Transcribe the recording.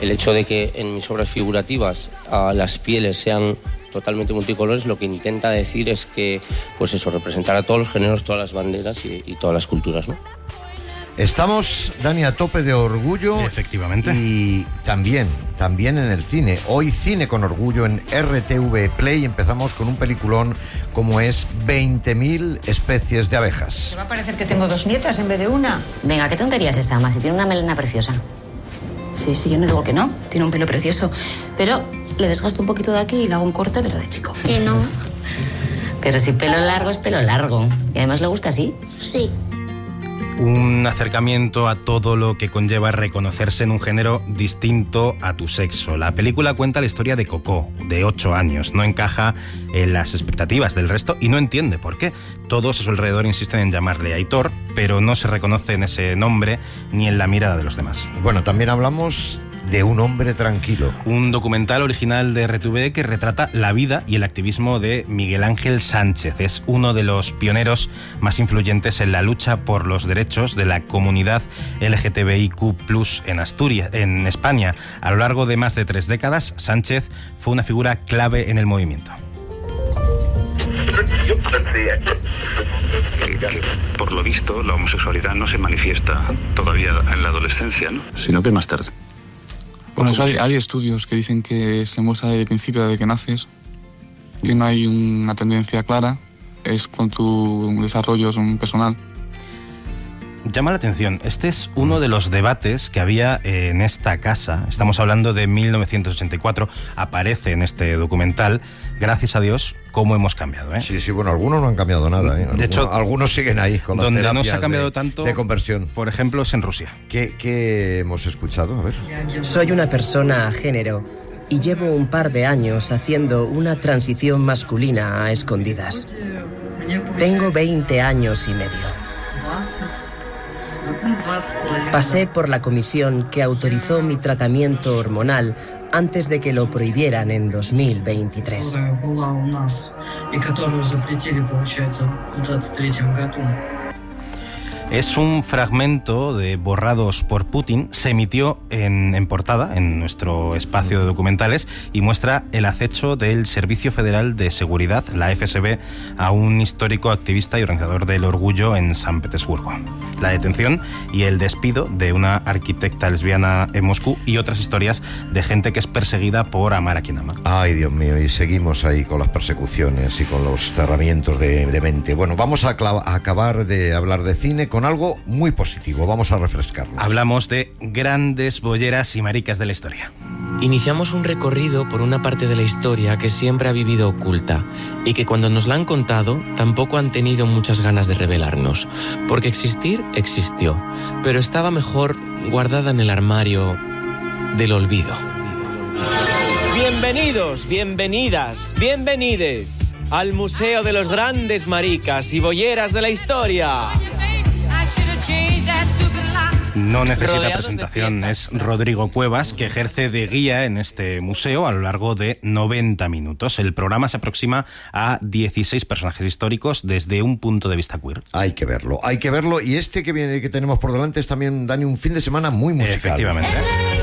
El hecho de que en mis obras figurativas las pieles sean totalmente multicolores, lo que intenta decir es que, pues eso, representar a todos los géneros, todas las banderas y todas las culturas, ¿no? Estamos, Dani, a tope de orgullo. Efectivamente. Y también en el cine. Hoy Cine con Orgullo en RTV Play. Empezamos con un peliculón como es 20.000 especies de abejas. ¿Te va a parecer que tengo 2 nietas en vez de una? Venga, ¿qué tontería es esa, Ama? Si tiene una melena preciosa. Sí, yo no digo que no. Tiene un pelo precioso. Pero le desgasto un poquito de aquí y le hago un corte, pero de chico. Que no. Pero si pelo largo es pelo largo. Y además le gusta así. Sí. Un acercamiento a todo lo que conlleva reconocerse en un género distinto a tu sexo. La película cuenta la historia de Coco, de 8 años. No encaja en las expectativas del resto y no entiende por qué. Todos a su alrededor insisten en llamarle Aitor, pero no se reconoce en ese nombre ni en la mirada de los demás. Bueno, también hablamos de Un hombre tranquilo. Un documental original de RTV que retrata la vida y el activismo de Miguel Ángel Sánchez. Es uno de los pioneros más influyentes en la lucha por los derechos de la comunidad LGTBIQ+ en Asturias, en España. A lo largo de más de 3 décadas, Sánchez fue una figura clave en el movimiento. Por lo visto, la homosexualidad no se manifiesta todavía en la adolescencia, ¿no? Sino que más tarde. Bueno, eso hay estudios que dicen que se muestra desde el principio, desde que naces, que no hay una tendencia clara, es con tu desarrollo personal. Llama la atención, este es uno de los debates que había en esta casa. Estamos hablando de 1984, aparece en este documental. Gracias a Dios, cómo hemos cambiado, ¿eh? Sí, bueno, algunos no han cambiado nada, ¿eh? De hecho, algunos siguen ahí con las donde terapias no se ha cambiado tanto de conversión. Por ejemplo, es en Rusia. ¿Qué hemos escuchado? A ver. Soy una persona a género y llevo un par de años haciendo una transición masculina a escondidas. Tengo 20 años y medio. Pasé por la comisión que autorizó mi tratamiento hormonal antes de que lo prohibieran en 2023. Es un fragmento de Borrados por Putin. Se emitió en portada, en nuestro espacio de documentales, y muestra el acecho del Servicio Federal de Seguridad, la FSB, a un histórico activista y organizador del orgullo en San Petersburgo. La detención y el despido de una arquitecta lesbiana en Moscú y otras historias de gente que es perseguida por amar a quien ama. Ay, Dios mío, y seguimos ahí con las persecuciones y con los cerramientos de mente. Bueno, vamos a acabar de hablar de cine con algo muy positivo. Vamos a refrescarnos. Hablamos de grandes bolleras y maricas de la historia. Iniciamos un recorrido por una parte de la historia que siempre ha vivido oculta y que cuando nos la han contado tampoco han tenido muchas ganas de revelarnos, porque existir existió, pero estaba mejor guardada en el armario del olvido. Bienvenidos, bienvenidas, bienvenides al Museo de los Grandes Maricas y Bolleras de la Historia. No necesita presentación, es Rodrigo Cuevas, que ejerce de guía en este museo a lo largo de 90 minutos. El programa se aproxima a 16 personajes históricos desde un punto de vista queer. Hay que verlo. Y este que tenemos por delante es también, Dani, un fin de semana muy musical. Efectivamente.